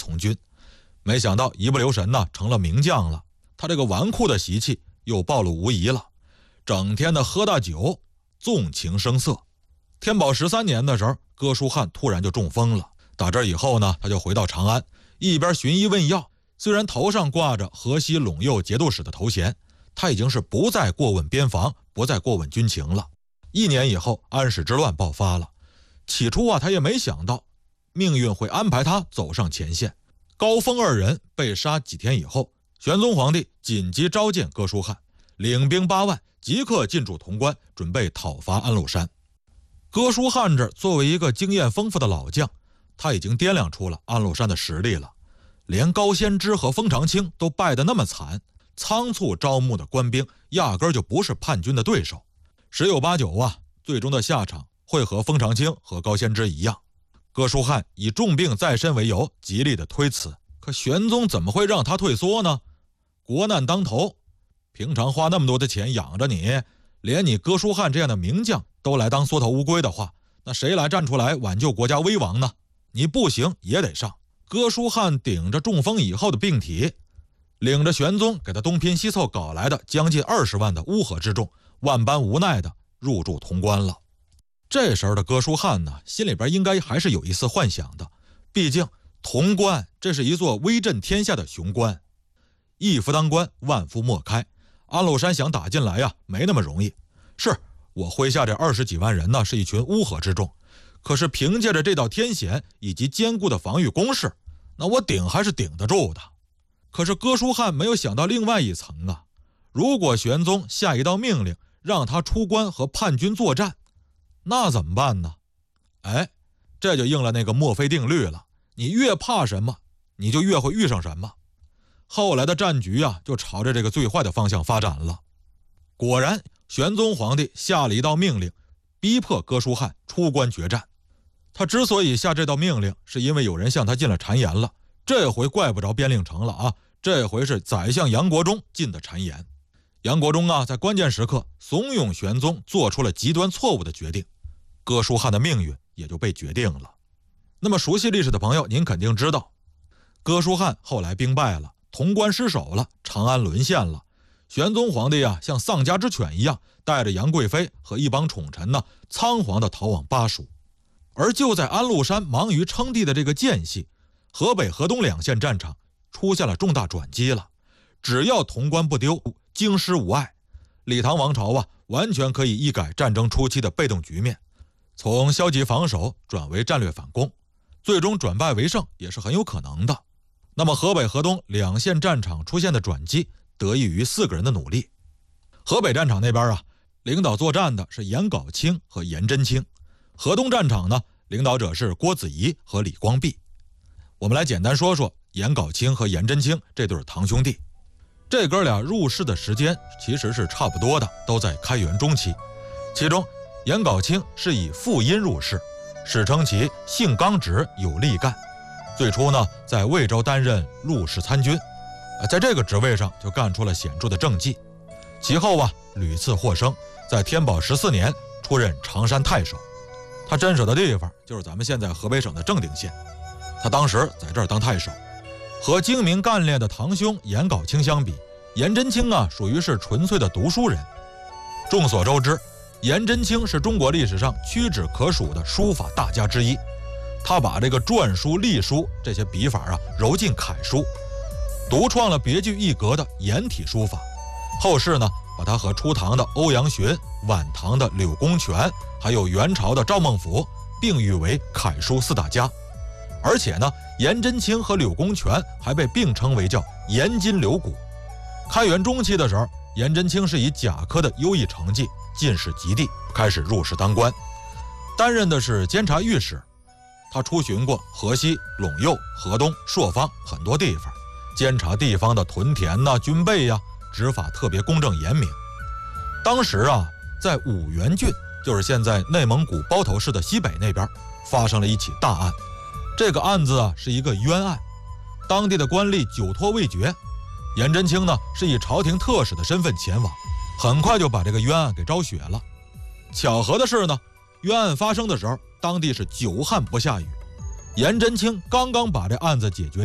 从军，没想到一不留神呢，成了名将了。他这个纨绔的习气又暴露无遗了，整天的喝大酒，纵情声色。天宝13年的时候，哥舒翰突然就中风了。打这以后呢，他就回到长安，一边寻医问药。虽然头上挂着河西陇右节度使的头衔，他已经是不再过问边防，不再过问军情了。1年以后，安史之乱爆发了。起初啊，他也没想到命运会安排他走上前线。高封2人被杀几天以后，玄宗皇帝紧急召见哥舒翰，领兵8万，即刻进驻潼关，准备讨伐安禄山。哥舒翰这作为一个经验丰富的老将，他已经掂量出了安禄山的实力了。连高仙芝和封长清都败得那么惨，仓促招募的官兵压根就不是叛军的对手。10有8九啊，最终的下场会和封长清和高仙芝一样。哥舒翰以重病在身为由，极力的推辞。可玄宗怎么会让他退缩呢？国难当头，平常花那么多的钱养着你，连你哥舒翰这样的名将都来当缩头乌龟的话，那谁来站出来挽救国家危亡呢？你不行也得上。哥舒翰顶着中风以后的病体，领着玄宗给他东拼西凑搞来的将近20万的乌合之众，万般无奈的入驻潼关了。这时候的哥舒翰呢，心里边应该还是有一丝幻想的，毕竟潼关这是一座威震天下的雄关，一夫当关，万夫莫开。安禄山想打进来呀，没那么容易。是我麾下这20几万人呢，是一群乌合之众，可是凭借着这道天险以及坚固的防御工事，那我顶还是顶得住的。可是哥舒翰没有想到另外一层啊，如果玄宗下一道命令让他出关和叛军作战，那怎么办呢？这就应了那个墨菲定律了，你越怕什么，你就越会遇上什么。后来的战局啊，就朝着这个最坏的方向发展了。果然，玄宗皇帝下了一道命令，逼迫哥舒翰出关决战。他之所以下这道命令，是因为有人向他进了谗言了。这回怪不着边令城了啊，这回是宰相杨国忠进的谗言。杨国忠啊，在关键时刻怂恿玄宗做出了极端错误的决定，哥舒翰的命运也就被决定了。那么熟悉历史的朋友，您肯定知道，哥舒翰后来兵败了，潼关失守了，长安沦陷了。玄宗皇帝啊，像丧家之犬一样，带着杨贵妃和一帮宠臣呢，仓皇地逃往巴蜀。而就在安禄山忙于称帝的这个间隙，河北、河东2线战场出现了重大转机了。只要潼关不丢，京师无碍，李唐王朝啊，完全可以一改战争初期的被动局面，从消极防守转为战略反攻，最终转败为胜也是很有可能的。那么河北、河东2线战场出现的转机，得益于4个人的努力。河北战场那边啊，领导作战的是颜杲卿和颜真卿；河东战场呢，领导者是郭子仪和李光弼。我们来简单说说颜杲卿和颜真卿这对堂兄弟。这哥俩入仕的时间其实是差不多的，都在开元中期。其中颜杲卿是以副因入仕，史称其性刚直有力干。最初呢，在魏州担任陆氏参军，在这个职位上就干出了显著的政绩。其后啊，屡次获升，在天宝14年出任常山太守。他镇守的地方就是咱们现在河北省的正定县，他当时在这儿当太守。和精明干练的堂兄颜杲卿相比，颜真卿啊，属于是纯粹的读书人。众所周知，颜真卿是中国历史上屈指可数的书法大家之一。他把这个篆书、隶书这些笔法啊，揉进楷书，独创了别具一格的颜体书法。后世呢，把他和初唐的欧阳询、晚唐的柳公权，还有元朝的赵孟頫并誉为楷书4大家。而且呢，颜真卿和柳公权还被并称为叫颜金柳骨。开元中期的时候，颜真卿是以甲科的优异成绩进士及第，开始入仕当官，担任的是监察御史。他出巡过河西、陇右、河东、朔方很多地方，监察地方的屯田呐、军备呀，执法特别公正严明。当时啊，在五原郡，就是现在内蒙古包头市的西北那边，发生了一起大案。这个案子啊，是一个冤案，当地的官吏久拖未决。颜真卿呢，是以朝廷特使的身份前往，很快就把这个冤案给昭雪了。巧合的是呢，冤案发生的时候，当地是久旱不下雨，颜真卿刚刚把这案子解决